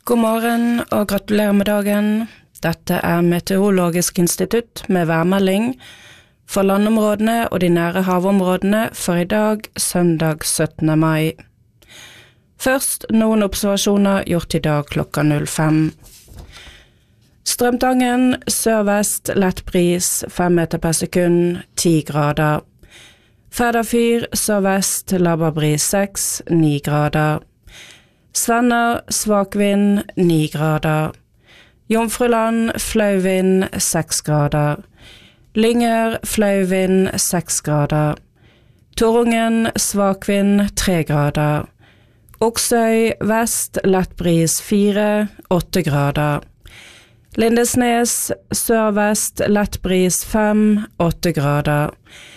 God morgen og gratulerer med dagen. Dette Meteorologisk institutt med værmelding for landområdene og de nære havområdene for i dag, søndag 17. mai. Først noen observasjoner gjort i dag klokka 05. Strømtangen, sørvest, lett bris, 5 meter per sekund, 10 grader. Færderfyr, sørvest, labberbris 6, 9 grader. Svenner, svak vind, 9 grader. Jomfruland, flau vind, 6 grader. Lynger, flau vind, 6 grader. Torungen, svak vind, 3 grader. Oksøy, vest, lett bris 4, 8 grader. Lindesnes, sørvest, lett bris 5, 8 grader.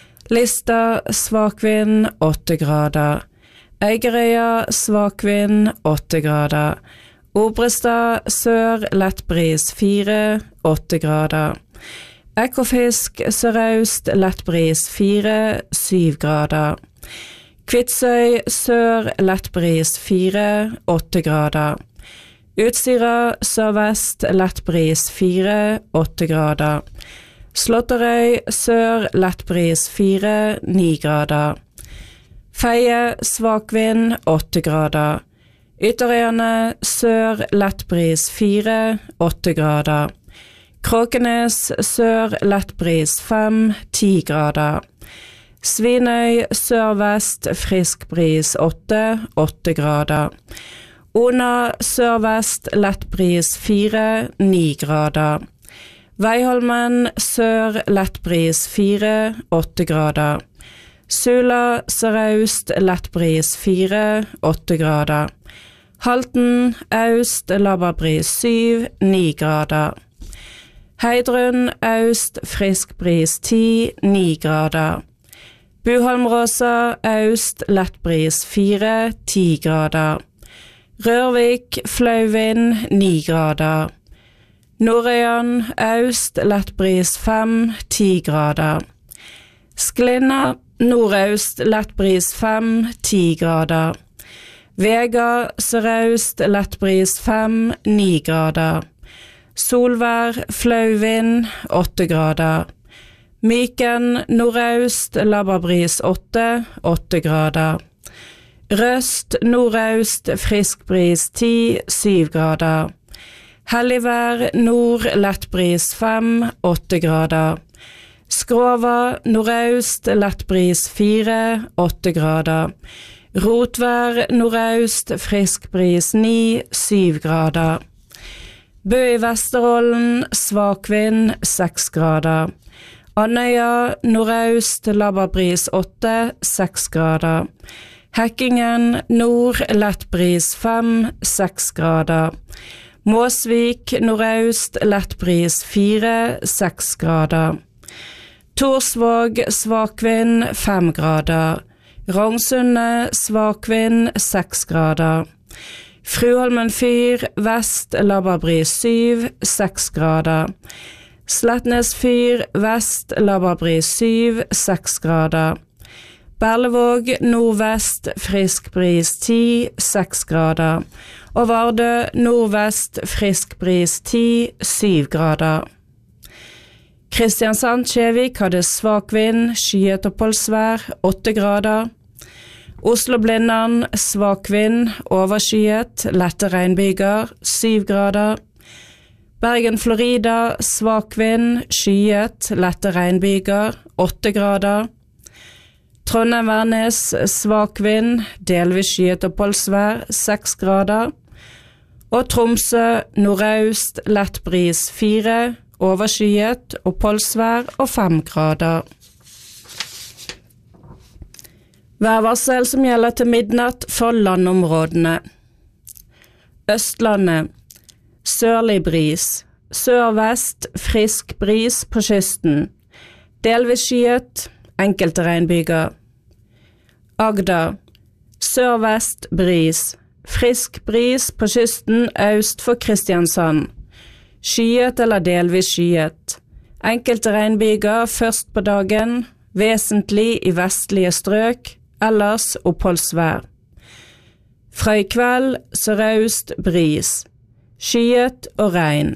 Lista, svak vind, 8 grader. Eigerøya, svak vind, 8 grader. Obrestad, sør, lett bris 4, 8 grader. Ekofisk, sørøst, lett bris 4, 7 grader. Kvitsøy, sør, lett bris 4, 8 grader. Utsira, sørvest, lett bris 4, 8 grader. Slåtterøy, sør, lett bris 4, 9 grader. Feie, svak vind, 8 grader. Ytterøyene, sør, lett bris 4, 8 grader. Kråkenes, sør, lett bris 5, 10 grader. Svinøy, sørvest, frisk bris 8, 8 grader. Ona, sørvest, lett bris 4, 9 grader. Veiholmen, sør, lett bris 4, 8 grader. Sula, sørøst, lett bris 4, 8 grader. Halten, øst, labberbris 7, 9 grader. Heidrun, øst, frisk bris 10, 9 grader. Buholmråsa, øst, lett bris 4, 10 grader. Rørvik, flau vind, 9 grader. Nordøyan, øst, lett bris 5, 10 grader. Sklinna, nordøst, lett bris 5, 10 grader. Vega, sørøst, lett bris 5, 9 grader. Solvær, flau vind, 8 grader. Myken, nordøst, labberbris 8, 8 grader. Røst, nordøst, frisk bris 10, 7 grader. Helligvær, nord, lett bris 5, 8 grader. Skrova, nordøst, lett bris 4, 8 grader. Rotvær, nordøst, frisk bris 9, 7 grader. Bø i Vesterålen, svak vind, 6 grader. Andøya, nordøst, labberbris 8, 6 grader. Hekkingen, nord, lett bris 5, 6 grader. Måsvik, nordøst, lett bris 4, 6 grader. Torsvåg, svak vind, 5 grader. Rongsundet, svak vind, 6 grader. Fruholmen fyr, vest, labberbris 7, 6 grader. Slettnes fyr, vest, labberbris 7, 6 grader. Berlevåg, nordvest, frisk bris 10, 6 grader. Og Vardø, nordvest, frisk bris 10, 7 grader. Kristiansand-Kjevik hadde svak vind, skyet oppholdsvær, 8 grader. Oslo-Blindern, svak vind, overskyet, lette regnbyger, 7 grader. Bergen-Florida, svak vind, skyet, lette regnbyger, 8 grader. Trondheim-Værnes, svak vind, delvis skyet oppholdsvær, 6 grader. Og Tromsø, nordøst, lett bris 4, overskyet, oppholdsvær og 5 grader. Værvarsel som gjelder til midnatt for landområdene. Østlandet, sørlig bris, sørvest, frisk bris på kysten, delvis skyet, enkelte regnbyger. Agder, sørvest bris, frisk bris på kysten øst for Kristiansand, skyet eller delvis skyet, enkelte regnbyger først på dagen, vesentlig i vestlige strøk, ellers oppholdsvær. Fra i kveld sørøst bris, skyet og regn.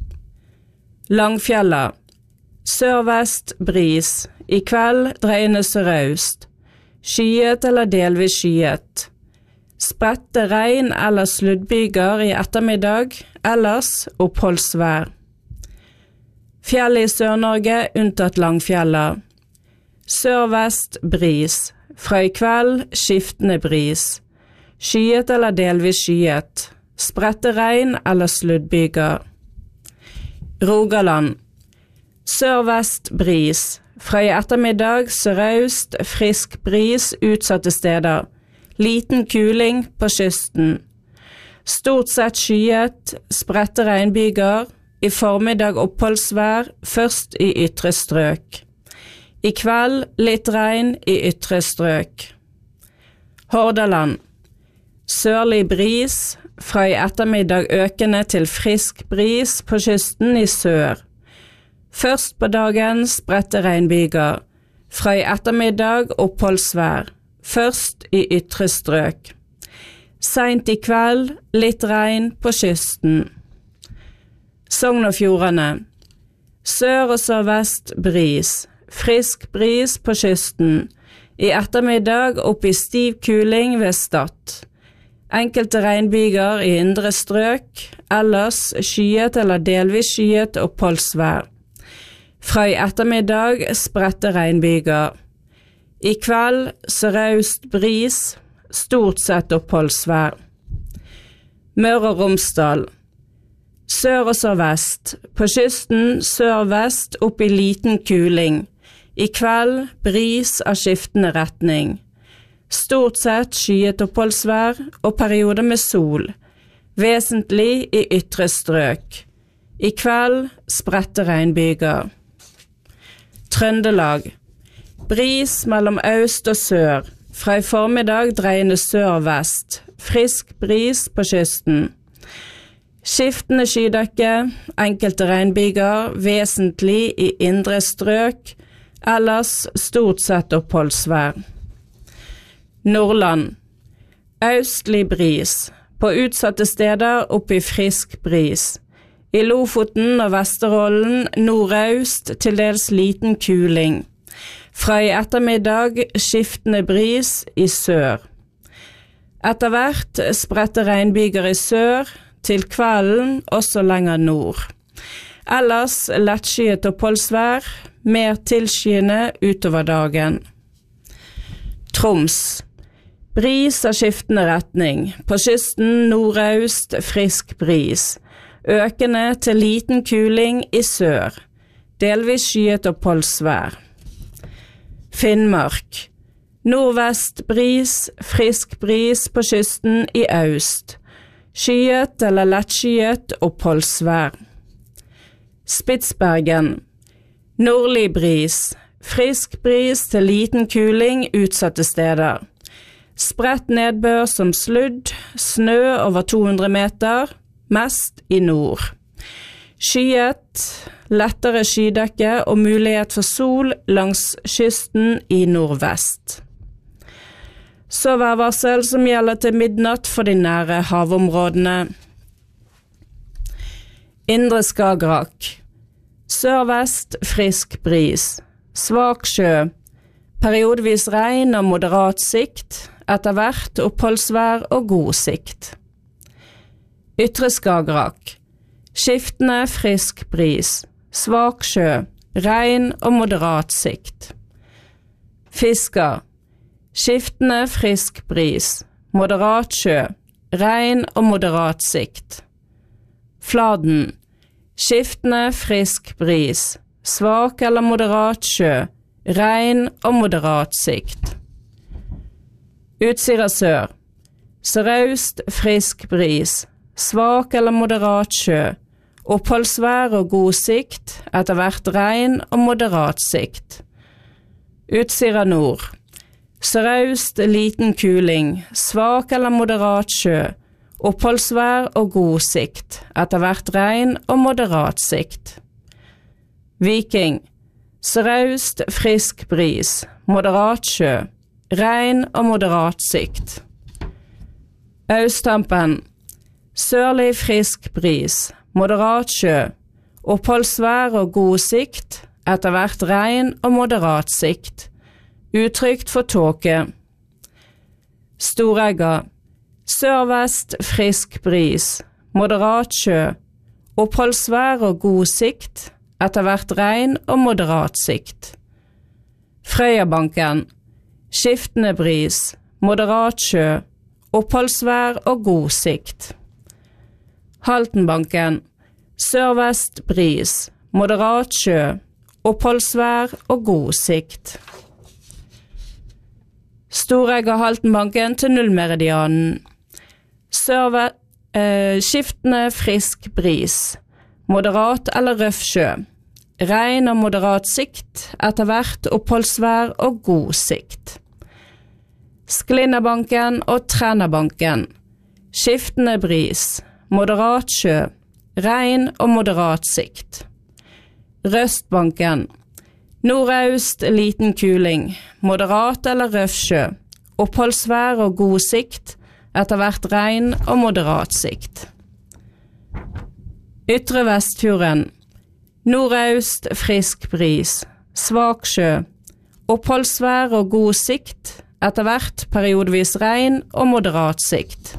Langfjella, sørvest bris, i kveld dreiende sørøst, skyet eller delvis skyet. Spredte regn eller sluddbyger i ettermiddag, ellers oppholdsvær. Fjell i Sør-Norge unntatt Langfjella. Sørvest bris, fra i kveld skiftende bris, skyet eller delvis skyet, spredte regn eller sluddbyger. Rogaland, sørvest bris, fra i ettermiddag sørøst frisk bris utsatte steder, liten kuling på kysten. Stort sett skyet, spredte regnbyger, i formiddag oppholdsvær, først i ytre strøk. I kveld litt regn i ytre strøk. Hordaland, sørlig bris, fra i ettermiddag økende til frisk bris på kysten i sør. Først på dagen spredte regnbyger, fra i ettermiddag oppholdsvær, først i ytre strøk. Sent i kveld litt regn på kysten. Sogn og Fjordane, sør og sørvest bris, frisk bris på kysten, i ettermiddag opp i stiv kuling ved Stad. Enkelte regnbyger i indre strøk, ellers skyet eller delvis skyet oppholdsvær. Fra i ettermiddag spredte regnbyger. I kveld sørøst bris, stort sett oppholdsvær. Møre og Romsdal, sør og sørvest, på kysten sørvest opp i liten kuling. I kveld bris av skiftende retning. Stort sett skyet oppholdsvær og perioder med sol, vesentlig i ytre strøk. I kveld spredte regnbyger. Trøndelag, bris mellom øst og sør, fra i formiddag dreiende sør-vest, frisk bris på kysten. Skiftende skydekke, enkelte regnbyger, vesentlig i indre strøk, ellers stort sett oppholdsvær. Nordland, østlig bris, på utsatte steder opp i frisk bris. I Lofoten og Vesterålen nordøst til dels liten kuling. Fra i ettermiddag skiftende bris i sør. Etter hvert spredte regnbyger i sør, til kvelden også lenger nord. Ellers lettskyet oppholdsvær, mer tilskyende utover dagen. Troms, bris av skiftende retning, på kysten nordøst frisk bris. Økende til liten kuling i sør, delvis skyet oppholdsvær. Finnmark, nordvest bris, frisk bris på kysten i øst, skyet eller lettskyet oppholdsvær. Spitsbergen, nordlig bris, frisk bris til liten kuling utsatte steder. Spredt nedbør som sludd, snø over 200 meter, mest i nord. Skyet, lettere skydekke og mulighet for sol langs kysten i nordvest. Så værvarsel som gjelder til midnatt for de nære havområdene. Indre Skagerrak, sørvest frisk bris, svak sjø, periodevis regn og moderat sikt, etter hvert oppholdsvær og god sikt. Ytre Skagerrak, skiftende frisk bris, svak sjø, regn og moderat sikt. Fisker, skiftende frisk bris, moderat sjø, regn og moderat sikt. Fladen, skiftende frisk bris, svak eller moderat sjø, regn og moderat sikt. Utsira sør, sørøst frisk bris, svak eller moderat sjø, oppholdsvær og god sikt, etter hvert regn og moderat sikt. Utsira nord, sørøst liten kuling, svak eller moderat sjø, oppholdsvær og god sikt, etter hvert regn og moderat sikt. Viking, sørøst frisk bris, moderat sjø, regn og moderat sikt. Østhampen, Sørlig frisk bris, moderat sjø, oppholdsvær og god sikt, etter hvert regn og moderat sikt, utrygt for tåke. Storegga, sørvest frisk bris, moderat sjø, oppholdsvær og god sikt, etter hvert regn og moderat sikt. Frøyabanken, skiftende bris, moderat sjø, oppholdsvær og god sikt. Haltenbanken, sørvest bris, moderat sjø, oppholdsvær og god sikt. Storegga Haltenbanken til nullmeridianen. Skiftende frisk bris, moderat eller røff sjø, regn og moderat sikt, etter hvert oppholdsvær og god sikt. Sklinnabanken og Trænabanken, skiftende bris, moderat sjø, regn og moderat sikt. Røstbanken, nordøst liten kuling, moderat eller røff sjø, oppholdsvær og god sikt, etter hvert regn og moderat sikt. Ytre Vestfjorden, nordøst frisk bris, svak sjø, oppholdsvær og god sikt, etter hvert periodvis regn og moderat sikt.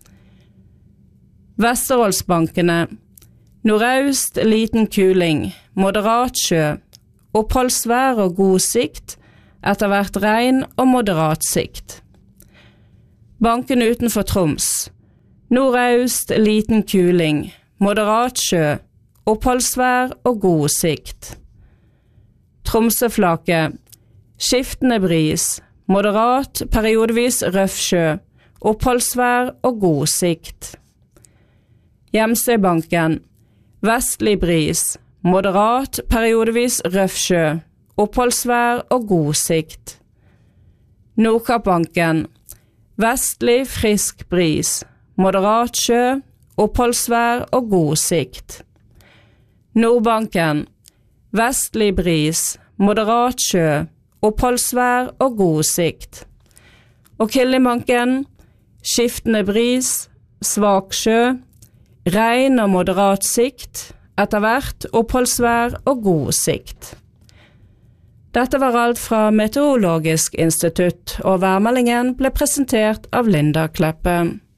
Vesterålsbankene, nordøst liten kuling, moderat sjø, oppholdsvær og god sikt, etter hvert regn og moderat sikt. Banken utenfor Troms, nordøst liten kuling, moderat sjø, oppholdsvær og god sikt. Tromsøflaket, skiftende bris, moderat, periodvis røff sjø, oppholdsvær og god sikt. Hjemsøybanken, vestlig bris, moderat, periodvis røff sjø, oppholdsvær og god sikt. Nordkappbanken, vestlig frisk bris, moderat sjø, oppholdsvær og god sikt. Nordbanken, vestlig bris, moderat sjø, oppholdsvær og god sikt. Og Killingbanken, skiftende bris, svak sjø, regn og moderat sikt, etter hvert oppholdsvær og god sikt. Dette var alt fra Meteorologisk institutt, og værmeldingen ble presentert av Linda Kleppe.